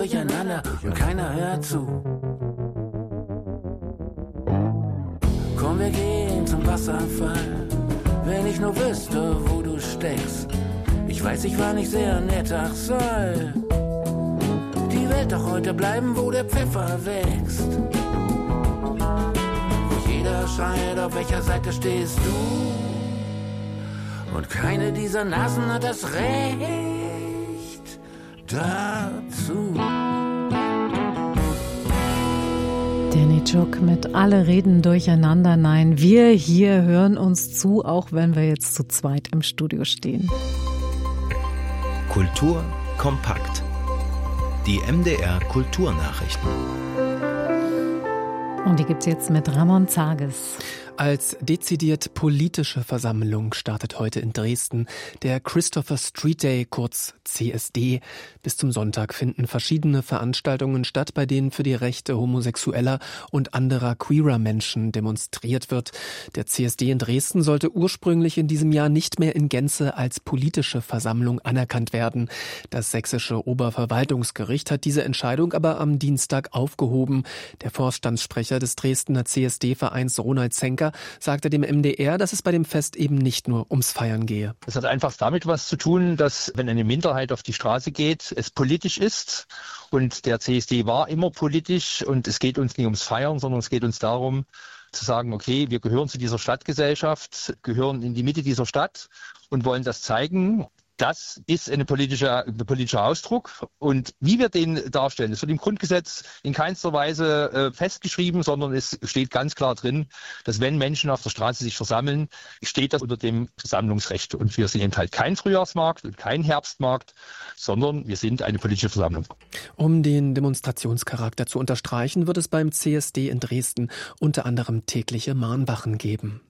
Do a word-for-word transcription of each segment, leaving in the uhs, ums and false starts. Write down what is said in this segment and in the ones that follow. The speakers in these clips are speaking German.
durcheinander und keiner hört zu. Komm, wir gehen zum Wasserfall, wenn ich nur wüsste, wo du steckst. Ich weiß, ich war nicht sehr nett, ach soll die Welt doch heute bleiben, wo der Pfeffer wächst. Wo jeder schreit, auf welcher Seite stehst du? Und keine dieser Nasen hat das Recht dazu. Danny Juk mit Alle reden durcheinander. Nein, wir hier hören uns zu, auch wenn wir jetzt zu zweit im Studio stehen. Kultur kompakt. Die M D R Kulturnachrichten. Und die gibt's jetzt mit Ramon Zages. Als dezidiert politische Versammlung startet heute in Dresden der Christopher Street Day, kurz C S D. Bis zum Sonntag finden verschiedene Veranstaltungen statt, bei denen für die Rechte homosexueller und anderer queerer Menschen demonstriert wird. Der C S D in Dresden sollte ursprünglich in diesem Jahr nicht mehr in Gänze als politische Versammlung anerkannt werden. Das sächsische Oberverwaltungsgericht hat diese Entscheidung aber am Dienstag aufgehoben. Der Vorstandssprecher des Dresdner C S D-Vereins Ronald Zenker sagte dem M D R, dass es bei dem Fest eben nicht nur ums Feiern gehe. Es hat einfach damit was zu tun, dass wenn eine Minderheit auf die Straße geht, es politisch ist. Und der C S D war immer politisch und es geht uns nicht ums Feiern, sondern es geht uns darum, zu sagen, okay, wir gehören zu dieser Stadtgesellschaft, gehören in die Mitte dieser Stadt und wollen das zeigen. Das ist eine politische, ein politischer Ausdruck. Und wie wir den darstellen, das wird im Grundgesetz in keinster Weise äh, festgeschrieben, sondern es steht ganz klar drin, dass wenn Menschen auf der Straße sich versammeln, steht das unter dem Versammlungsrecht. Und wir sind eben halt kein Frühjahrsmarkt und kein Herbstmarkt, sondern wir sind eine politische Versammlung. Um den Demonstrationscharakter zu unterstreichen, wird es beim C S D in Dresden unter anderem tägliche Mahnwachen geben.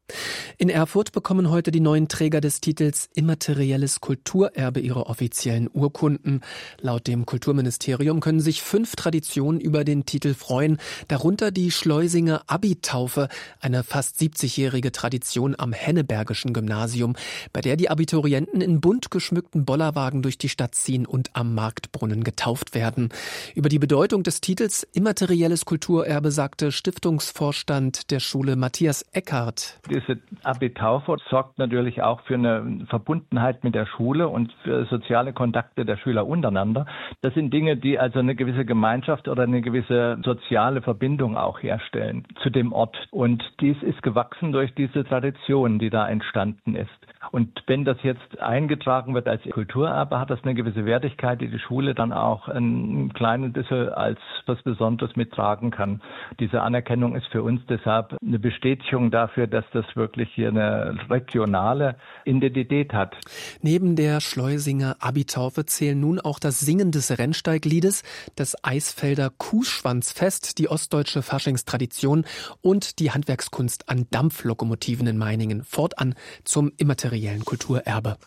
In Erfurt bekommen heute die neuen Träger des Titels Immaterielles Kulturerbe ihre offiziellen Urkunden. Laut dem Kulturministerium können sich fünf Traditionen über den Titel freuen, darunter die Schleusinger Abi-Taufe, eine fast siebzigjährige Tradition am Hennebergischen Gymnasium, bei der die Abiturienten in bunt geschmückten Bollerwagen durch die Stadt ziehen und am Marktbrunnen getauft werden. Über die Bedeutung des Titels Immaterielles Kulturerbe sagte Stiftungsvorstand der Schule Matthias Eckhardt. Diese Abi-Taufe sorgt natürlich auch für eine Verbundenheit mit der Schule und für soziale Kontakte der Schüler untereinander. Das sind Dinge, die also eine gewisse Gemeinschaft oder eine gewisse soziale Verbindung auch herstellen zu dem Ort. Und dies ist gewachsen durch diese Tradition, die da entstanden ist. Und wenn das jetzt eingetragen wird als Kulturerbe, hat das eine gewisse Wertigkeit, die die Schule dann auch ein kleines bisschen als was Besonderes mittragen kann. Diese Anerkennung ist für uns deshalb eine Bestätigung dafür, dass das wirklich hier eine regionale Identität hat. Neben der Schleusinger Abi-Taufe zählen nun auch das Singen des Rennsteigliedes, das Eisfelder Kuhschwanzfest, die ostdeutsche Faschingstradition und die Handwerkskunst an Dampflokomotiven in Meiningen fortan zum immateriellen Kulturerbe.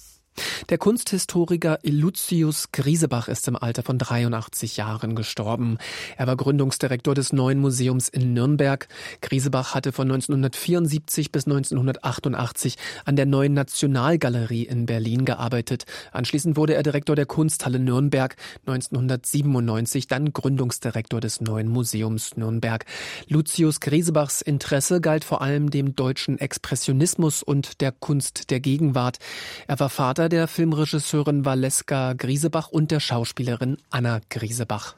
Der Kunsthistoriker Lucius Griesebach ist im Alter von dreiundachtzig Jahren gestorben. Er war Gründungsdirektor des Neuen Museums in Nürnberg. Griesebach hatte von neunzehnhundertvierundsiebzig bis neunzehnhundertachtundachtzig an der Neuen Nationalgalerie in Berlin gearbeitet. Anschließend wurde er Direktor der Kunsthalle Nürnberg, neunzehnhundertsiebenundneunzig dann Gründungsdirektor des Neuen Museums Nürnberg. Lucius Griesebachs Interesse galt vor allem dem deutschen Expressionismus und der Kunst der Gegenwart. Er war Vater der Filmregisseurin Valeska Griesebach und der Schauspielerin Anna Griesebach.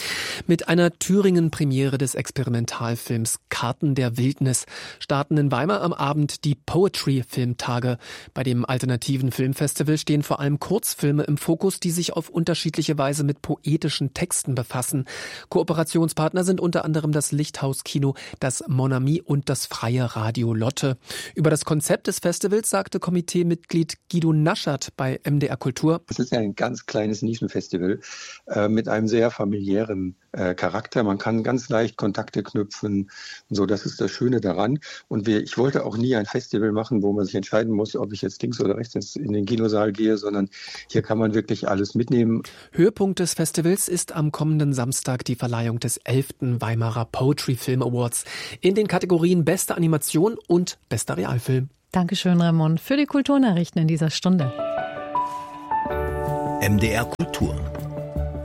Mit einer Thüringen-Premiere des Experimentalfilms Karten der Wildnis starten in Weimar am Abend die Poetry-Filmtage. Bei dem alternativen Filmfestival stehen vor allem Kurzfilme im Fokus, die sich auf unterschiedliche Weise mit poetischen Texten befassen. Kooperationspartner sind unter anderem das Lichthaus-Kino, das Mon Ami und das Freie Radio Lotte. Über das Konzept des Festivals sagte Komiteemitglied Guido Naschert bei M D R Kultur: Es ist ja ein ganz kleines Nischenfestival äh, mit einem sehr familiären äh, Charakter. Man kann ganz leicht Kontakte knüpfen und so. Das ist das Schöne daran. Und wir, ich wollte auch nie ein Festival machen, wo man sich entscheiden muss, ob ich jetzt links oder rechts in den Kinosaal gehe, sondern hier kann man wirklich alles mitnehmen. Höhepunkt des Festivals ist am kommenden Samstag die Verleihung des elften Weimarer Poetry Film Awards in den Kategorien Beste Animation und Bester Realfilm. Dankeschön, Ramon, für die Kulturnachrichten in dieser Stunde. M D R Kultur.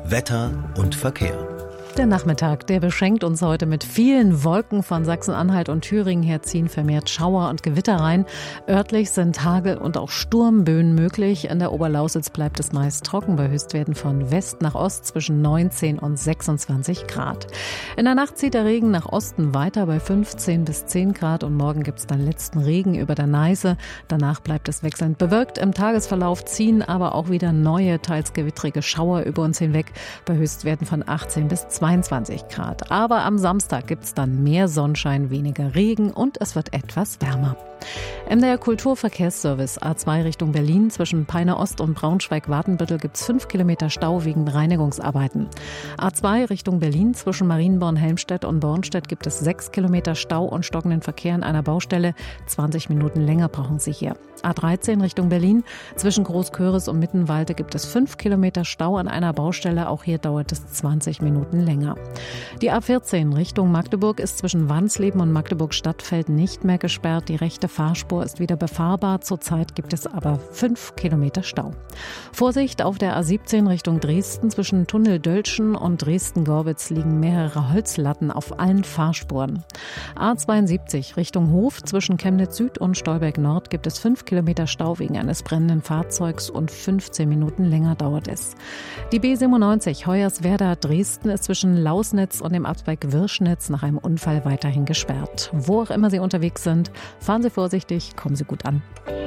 Wetter und Verkehr. Der Nachmittag, der beschenkt uns heute mit vielen Wolken. Von Sachsen-Anhalt und Thüringen her ziehen vermehrt Schauer und Gewitter rein. Örtlich sind Hagel- und auch Sturmböen möglich. In der Oberlausitz bleibt es meist trocken bei Höchstwerten von West nach Ost zwischen neunzehn und sechsundzwanzig Grad. In der Nacht zieht der Regen nach Osten weiter bei fünfzehn bis zehn Grad und morgen gibt es dann letzten Regen über der Neiße. Danach bleibt es wechselnd bewölkt. Im Tagesverlauf ziehen aber auch wieder neue, teils gewittrige Schauer über uns hinweg bei Höchstwerten von achtzehn bis zweiundzwanzig Grad. Aber am Samstag gibt es dann mehr Sonnenschein, weniger Regen und es wird etwas wärmer. M D R Kulturverkehrsservice A zwei Richtung Berlin. Zwischen Peine Ost und Braunschweig-Watenbüttel gibt es fünf Kilometer Stau wegen Reinigungsarbeiten. A zwei Richtung Berlin. Zwischen Marienborn-Helmstedt und Bornstedt gibt es sechs Kilometer Stau und stockenden Verkehr an einer Baustelle. zwanzig Minuten länger brauchen Sie hier. A dreizehn Richtung Berlin. Zwischen Großköris und Mittenwalde gibt es fünf Kilometer Stau an einer Baustelle. Auch hier dauert es zwanzig Minuten länger. Die A vierzehn Richtung Magdeburg ist zwischen Wansleben und Magdeburg-Stadtfeld nicht mehr gesperrt. Die rechte Fahrspur ist wieder befahrbar. Zurzeit gibt es aber fünf Kilometer Stau. Vorsicht auf der A siebzehn Richtung Dresden. Zwischen Tunnel-Dölschen und Dresden-Gorbitz liegen mehrere Holzlatten auf allen Fahrspuren. A zweiundsiebzig Richtung Hof. Zwischen Chemnitz Süd und Stolberg Nord gibt es fünf Kilometer Stau wegen eines brennenden Fahrzeugs und fünfzehn Minuten länger dauert es. Die B siebenundneunzig Hoyerswerda Dresden ist zwischen Lausnitz und dem Abzweig Wirschnitz nach einem Unfall weiterhin gesperrt. Wo auch immer Sie unterwegs sind, fahren Sie vorsichtig, kommen Sie gut an.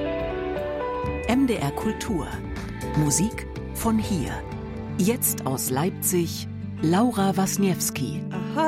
M D R Kultur. Musik von hier. Jetzt aus Leipzig, Laura Wasniewski.